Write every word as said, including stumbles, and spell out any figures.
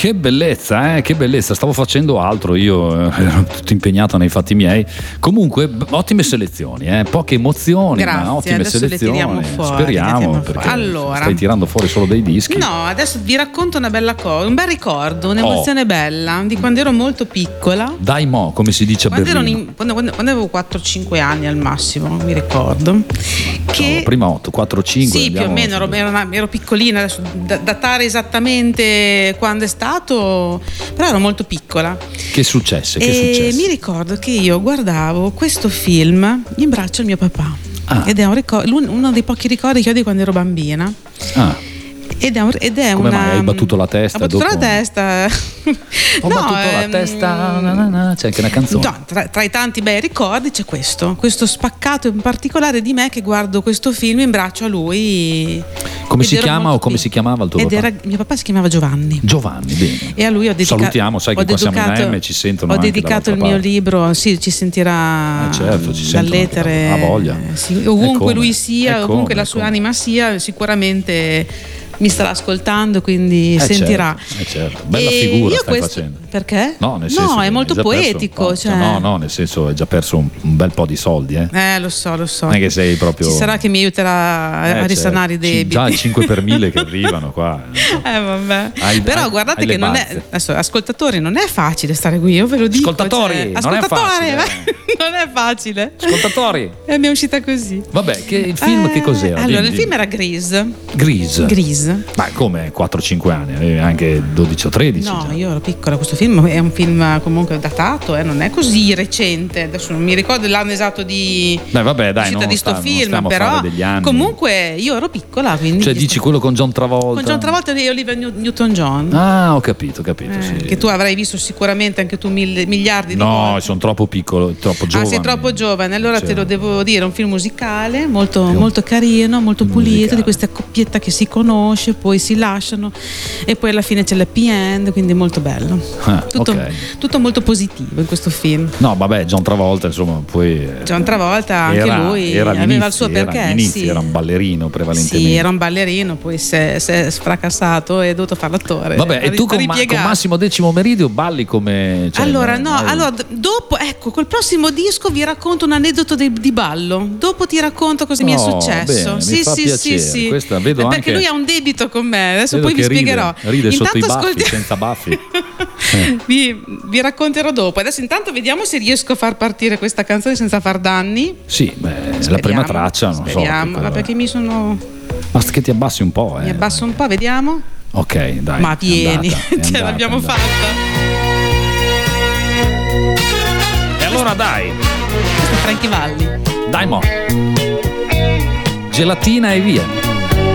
Che bellezza, eh? Che bellezza. Stavo facendo altro, io eh, ero tutto impegnato nei fatti miei. Comunque, b- ottime selezioni, eh? Poche emozioni, Grazie, ma ottime adesso selezioni. le tiriamo fuori, Speriamo, le tiriamo perché fuori. Allora, stai tirando fuori solo dei dischi. No, adesso vi racconto una bella cosa, un bel ricordo, un'emozione Oh. bella di quando ero molto piccola. Dai mo, come si dice a Quando, ero Berlino. in- quando, quando- quando avevo quattro cinque anni al massimo, mi ricordo. Che No, prima otto, quattro, cinque. sì, più o meno ero, ero, una- ero piccolina, adesso da- datare esattamente quando è stato, però ero molto piccola. Che successe? Che e successe? mi ricordo che io guardavo questo film in braccio al mio papà. Ah. Ed è un ricor- l'un- uno dei pochi ricordi che ho di quando ero bambina. Ah. Ed è, un, ed è Come una. mai? Hai battuto la testa? Ho battuto dopo? la testa. Ho No, battuto la ehm, testa. Na, na, na. C'è anche una canzone. No, tra, tra i tanti bei ricordi c'è questo, questo spaccato in particolare di me che guardo questo film in braccio a lui. Come Ed si ero chiama molto o come pic- si chiamava il tuo ed papà? Era, mio papà si chiamava Giovanni. Giovanni, bene. E a lui ho dedicato. Salutiamo, sai che ho qua siamo in dedicato- A M e ci sentono Ho anche dedicato il dall'altra mio parte. libro, sì, ci sentirà Eh certo, ci sentono anche dall'etere. da- ha voglia. Sì, E ovunque come? lui sia, E ovunque come? la E sua come? anima sia, sicuramente mi starà ascoltando, quindi Eh, sentirà. certo, eh, certo. Bella E figura io stai questo- facendo. Perché? No, nel senso No, che è molto hai già perso poetico. un po', Cioè... no, no, nel senso hai già perso un, un bel po' di soldi, eh. Eh, lo so, lo so. Non è che sei proprio. Ci sarà che mi aiuterà a- Eh, a certo. risanare i Ci- debiti. Già i cinque per mille che arrivano qua. Eh, vabbè. Hai- Però hai- guardate hai che le non è. bazze. Adesso, ascoltatori, non è facile stare qui, io ve lo dico. Ascoltatori, cioè, non è ascoltatori, facile, non è facile. Ascoltatori. E mi è uscita così. Vabbè, che il film Eh, che cos'era? Allora, Dimmi, il film era Grease. Grease. Grease. Ma come quattro cinque anni? Avevi anche dodici o tredici? No, già. io ero piccola, questo film è un film comunque datato, eh, non è così recente. Adesso non mi ricordo l'anno esatto di Dai, vabbè, dai, uscita non di sto sta- non film, stiamo a però fare degli anni. comunque io ero piccola, quindi Cioè dici quello con John Travolta? con John Travolta e Olivia New- Newton-John. Ah, ho capito, ho capito. Eh, sì. che tu avrai visto sicuramente anche tu mille, miliardi di No, volte. sono troppo piccolo, troppo giovane. Ah, sei troppo giovane, allora Cioè, te lo devo dire, è un film musicale molto, Film- molto carino, molto pulito, musicale. di questa coppietta che si conosce, poi si lasciano e poi alla fine c'è l'happy end, quindi molto bello. Ah, Tutto, ok. tutto molto positivo in questo film. No, vabbè, John Travolta, insomma, poi eh, John Travolta, anche era- lui era aveva all'inizio, il suo era perché. all'inizio, sì. era un ballerino prevalentemente. Sì, era un ballerino, poi si è, si è sfracassato e è dovuto fare l'attore. Vabbè, e Ha tu con, Ma- ripiegato. con Massimo Decimo Meridio balli come. Cioè, Allora, no, hai- allora, d- dopo, ecco, col prossimo disco vi racconto un aneddoto di, di ballo. Dopo ti racconto cosa mi è Oh, successo. bene, sì, mi fa sì, piacere. sì, sì. Questa vedo Eh, Perché anche- lui ha un debito con me. Adesso vedo poi vi che ride, spiegherò. ride sotto i baffi, ascolti- senza baffi. vi, vi racconterò dopo. Adesso intanto vediamo se riesco a far partire questa canzone senza far danni. Sì, beh, la Speriamo, prima traccia, non speriamo, so. che cosa- perché mi sono. Basta che ti abbassi un po', eh. Mi abbasso un po', vediamo. Ok, dai. Ma è vieni, andata, è ce andata, l'abbiamo è andata. fatta. E allora dai, Questo è Franchi Valli. dai mo. Gelatina e via.